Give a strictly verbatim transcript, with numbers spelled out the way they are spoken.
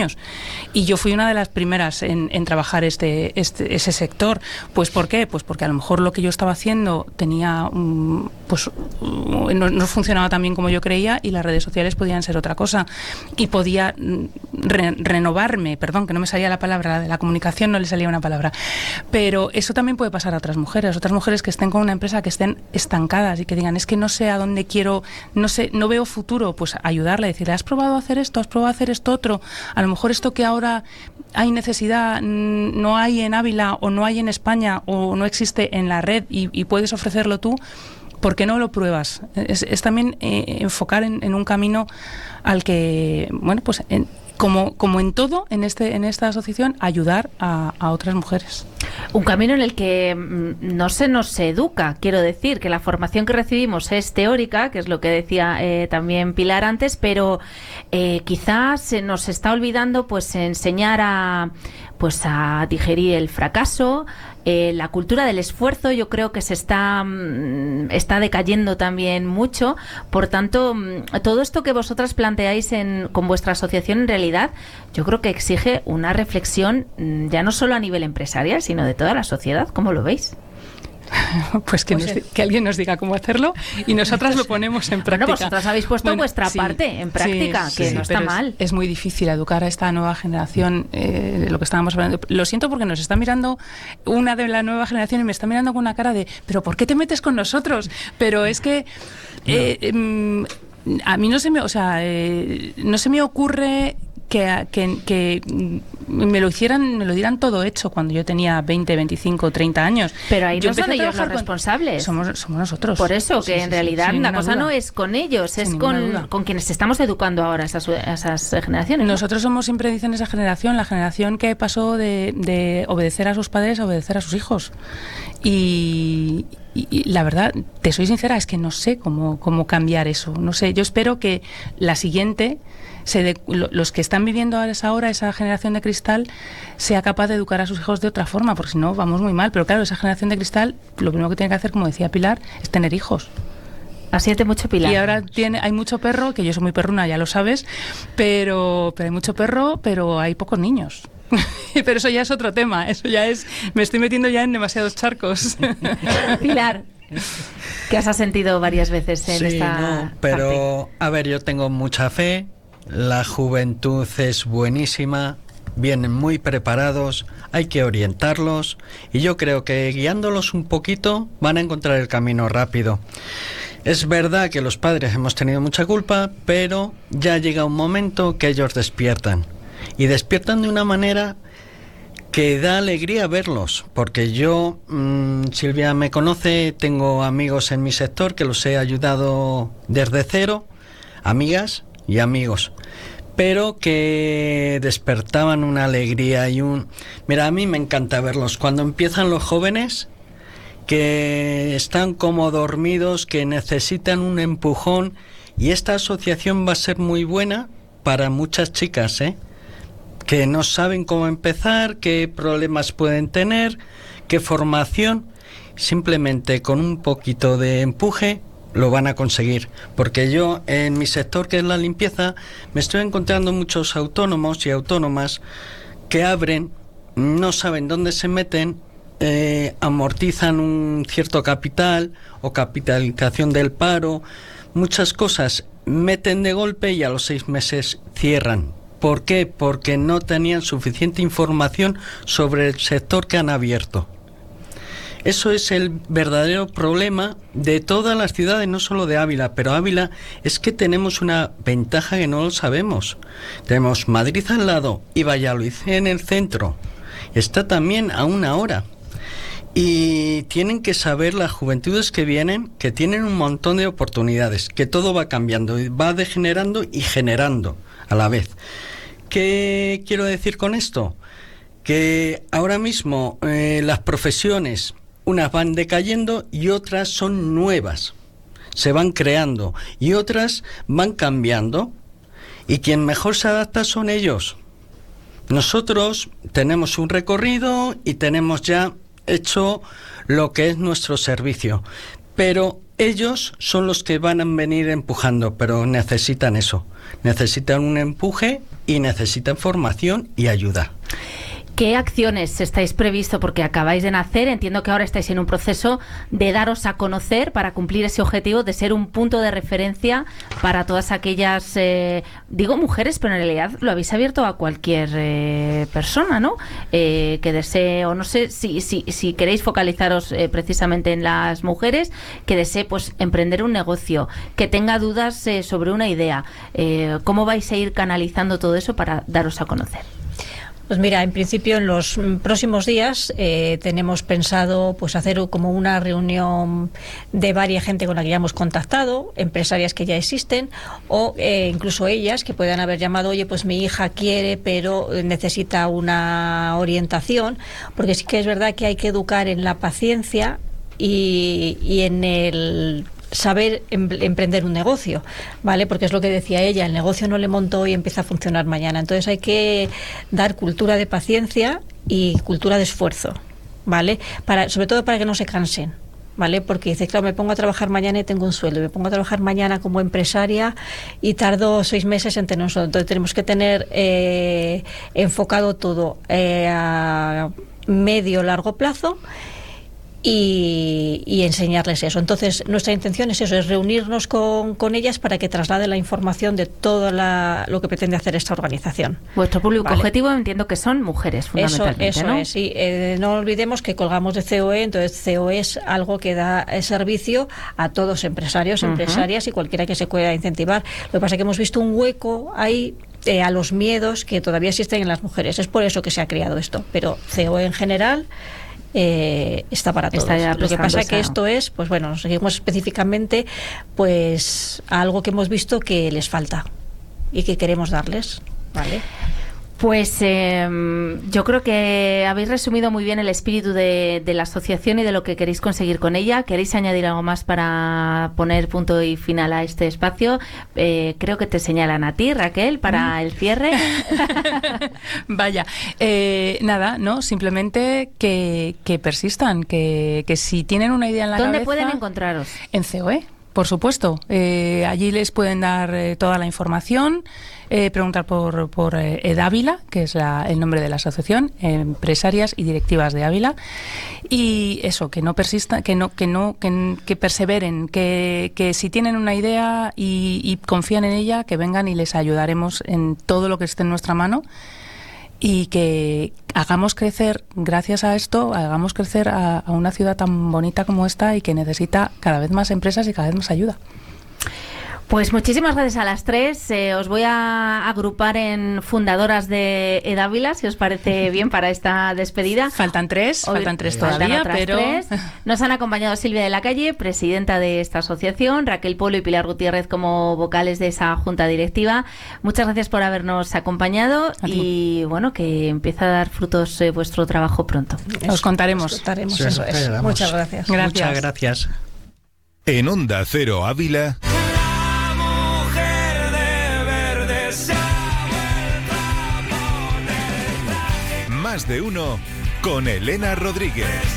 años. Y yo fui una de las primeras en, en trabajar este, este, ese sector. Pues ¿por qué? Pues porque a lo mejor lo que yo estaba haciendo tenía, um, pues no, no funcionaba tan bien como yo creía, y las redes sociales podían ser otra cosa. Y podía re, renovarme, perdón, que no me salía la palabra, de la comunicación no le salía una palabra. Pero eso también puede pasar a otras mujeres, otras mujeres que estén con una empresa, que estén estancadas y que digan, es que no sé a dónde quiero, no sé, no veo futuro. Pues ayudarle, decirle, ¿has probado a hacer esto? ¿Has probado a hacer esto otro? A lo mejor esto que ahora hay necesidad, no hay en Ávila, o no hay en España, o no existe en la red, y, y puedes ofrecerlo tú, ¿por qué no lo pruebas? Es, es también eh, enfocar en, en un camino al que, bueno, pues en, como, como en todo, en este en esta asociación, ayudar a, a otras mujeres. Un camino en el que no se nos educa, quiero decir, que la formación que recibimos es teórica, que es lo que decía eh, también Pilar antes, pero eh, quizás se nos está olvidando pues enseñar a pues a digerir el fracaso. Eh, la cultura del esfuerzo yo creo que se está, está decayendo también mucho. Por tanto, todo esto que vosotras planteáis en, con vuestra asociación, en realidad yo creo que exige una reflexión ya no solo a nivel empresarial, sino de toda la sociedad. ¿Cómo lo veis? Pues que, nos, que alguien nos diga cómo hacerlo y nosotras lo ponemos en práctica. Bueno, vosotras habéis puesto bueno, vuestra sí, parte en práctica, sí, que sí, no está mal. Es, es muy difícil educar a esta nueva generación, eh, de lo que estábamos hablando. Lo siento porque nos está mirando una de la nueva generación y me está mirando con una cara de, ¿pero por qué te metes con nosotros? Pero es que eh, eh, a mí no se me, o sea, eh, no se me ocurre que, que, que me lo hicieran, me lo dieran todo hecho cuando yo tenía veinte, veinticinco, treinta años. Pero ahí yo no son ellos los responsables. Con, somos, somos nosotros. Por eso, que sí, en sí, realidad sí, la cosa duda. no es con ellos, sin es con, con quienes estamos educando ahora esas, esas generaciones. Nosotros ¿no? somos, siempre dicen esa generación, la generación que pasó de, de obedecer a sus padres a obedecer a sus hijos. Y, y, y la verdad, te soy sincera, es que no sé cómo, cómo cambiar eso. No sé, yo espero que la siguiente... Se de, los que están viviendo a esa hora, esa generación de cristal, sea capaz de educar a sus hijos de otra forma, porque si no vamos muy mal. Pero claro, esa generación de cristal, lo primero que tiene que hacer, como decía Pilar, es tener hijos. Así es de mucho, Pilar. Y ahora tiene, hay mucho perro, que yo soy muy perruna, ya lo sabes, pero, pero hay mucho perro, pero hay pocos niños. Pero eso ya es otro tema, eso ya es, me estoy metiendo ya en demasiados charcos. Pilar, ¿qué has sentido varias veces en sí, esta no, pero parte? A ver, yo tengo mucha fe. La juventud es buenísima, vienen muy preparados, hay que orientarlos y yo creo que guiándolos un poquito van a encontrar el camino rápido. Es verdad que los padres hemos tenido mucha culpa, pero ya llega un momento que ellos despiertan y despiertan de una manera que da alegría verlos, porque yo, mmm, Silvia me conoce, tengo amigos en mi sector que los he ayudado desde cero, amigas y amigos, pero que despertaban una alegría y un... Mira, a mí me encanta verlos cuando empiezan los jóvenes que están como dormidos, que necesitan un empujón, y esta asociación va a ser muy buena para muchas chicas, ¿eh? Que no saben cómo empezar, qué problemas pueden tener, qué formación. Simplemente con un poquito de empuje lo van a conseguir, porque yo en mi sector, que es la limpieza, me estoy encontrando muchos autónomos y autónomas que abren, no saben dónde se meten, eh, amortizan un cierto capital o capitalización del paro, muchas cosas, meten de golpe y a los seis meses cierran. ¿Por qué? Porque no tenían suficiente información sobre el sector que han abierto. Eso es el verdadero problema de todas las ciudades, no solo de Ávila, pero Ávila es que tenemos una ventaja que no lo sabemos. Tenemos Madrid al lado y Valladolid en el centro. Está también a una hora. Y tienen que saber las juventudes que vienen que tienen un montón de oportunidades, que todo va cambiando, va degenerando y generando a la vez. ¿Qué quiero decir con esto? Que ahora mismo eh, las profesiones, unas van decayendo y otras son nuevas, se van creando y otras van cambiando, y quien mejor se adapta son ellos. Nosotros tenemos un recorrido y tenemos ya hecho lo que es nuestro servicio, pero ellos son los que van a venir empujando, pero necesitan eso, necesitan un empuje y necesitan formación y ayuda. ¿Qué acciones estáis previsto? Porque acabáis de nacer, entiendo que ahora estáis en un proceso de daros a conocer para cumplir ese objetivo de ser un punto de referencia para todas aquellas, eh, digo mujeres, pero en realidad lo habéis abierto a cualquier eh, persona, ¿no? Eh, que desee, o no sé si, si, si queréis focalizaros eh, precisamente en las mujeres, que desee pues emprender un negocio, que tenga dudas eh, sobre una idea. Eh, ¿Cómo vais a ir canalizando todo eso para daros a conocer? Pues mira, en principio en los próximos días eh, tenemos pensado pues hacer como una reunión de varias gente con la que ya hemos contactado, empresarias que ya existen o eh, incluso ellas que puedan haber llamado, oye, pues mi hija quiere pero necesita una orientación, porque sí que es verdad que hay que educar en la paciencia y, y en el saber em- emprender un negocio, ¿vale? Porque es lo que decía ella, el negocio no le monto hoy y empieza a funcionar mañana. Entonces hay que dar cultura de paciencia y cultura de esfuerzo, ¿vale? Para, sobre todo para que no se cansen, ¿vale? Porque dice, claro, me pongo a trabajar mañana y tengo un sueldo, me pongo a trabajar mañana como empresaria y tardo seis meses en tener un sueldo. Entonces tenemos que tener eh, enfocado todo eh, a medio largo plazo. Y, y enseñarles eso. Entonces, nuestra intención es eso, es reunirnos con, con ellas para que traslade la información de todo la, lo que pretende hacer esta organización. Vuestro público ¿Vale? objetivo entiendo que son mujeres, fundamentalmente, Eso, eso ¿no? es, sí. Eh, no olvidemos que colgamos de C O E, entonces C O E es algo que da eh, servicio a todos, empresarios, uh-huh. empresarias y cualquiera que se pueda incentivar. Lo que pasa es que hemos visto un hueco ahí eh, a los miedos que todavía existen en las mujeres. Es por eso que se ha creado esto. Pero C O E en general Eh, está para todos. Está Lo que pasa es que esa... esto es, pues bueno, nos seguimos específicamente pues a algo que hemos visto que les falta y que queremos darles, ¿vale? Pues eh, yo creo que habéis resumido muy bien el espíritu de, de la asociación y de lo que queréis conseguir con ella. ¿Queréis añadir algo más para poner punto y final a este espacio? Eh, creo que te señalan a ti, Raquel, para el cierre. Vaya, eh, nada, no, simplemente que, que persistan, que, que si tienen una idea en la ¿Dónde cabeza... pueden encontraros? En C O E. Por supuesto, eh, allí les pueden dar eh, toda la información, eh, preguntar por, por eh, EDávila, que es la, el nombre de la asociación, eh, empresarias y directivas de Ávila, y eso, que no persistan, que no, que no, que, que perseveren, que, que si tienen una idea y, y confían en ella, que vengan y les ayudaremos en todo lo que esté en nuestra mano. Y que hagamos crecer, gracias a esto, hagamos crecer a, a una ciudad tan bonita como esta y que necesita cada vez más empresas y cada vez más ayuda. Pues muchísimas gracias a las tres. Eh, os voy a agrupar en fundadoras de EDávila, si os parece bien, para esta despedida. Faltan tres, Hoy, faltan tres faltan todavía, otras pero... tres. Nos han acompañado Silvia de la Calle, presidenta de esta asociación, Raquel Polo y Pilar Gutiérrez como vocales de esa junta directiva. Muchas gracias por habernos acompañado y bueno, que empiece a dar frutos eh, vuestro trabajo pronto. Os contaremos. Os contaremos, Sí, eso es. esperamos. Muchas gracias. Gracias. Muchas gracias. En Onda Cero Ávila. Más de uno con Elena Rodríguez.